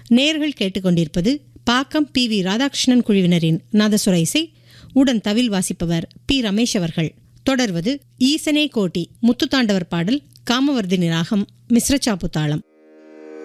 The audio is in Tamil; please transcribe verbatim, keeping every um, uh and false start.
நேர்கள் கேட்டுக்கொண்டிருப்பது பாக்கம் பி வி ராதாகிருஷ்ணன் குழுவினரின் நாதசுர இசை. உடன் தவில் வாசிப்பவர் பி ரமேஷ் அவர்கள். தொடர்வது ஈசனே கோட்டி முத்துத்தாண்டவர் பாடல், காமவர்தினி ராகம், மிஸ்ர சாப்பு தாளம்.